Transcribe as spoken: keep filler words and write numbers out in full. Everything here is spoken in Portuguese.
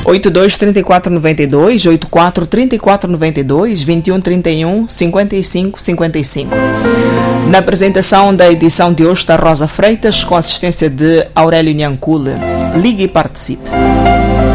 oito dois, três quatro nove dois, oito quatro, três quatro nove dois, vinte e um, trinta e um, cinquenta e cinco, cinquenta e cinco. Na apresentação da edição de hoje está Rosa Freitas, com assistência de Aurélio Nhancule. Ligue e participe.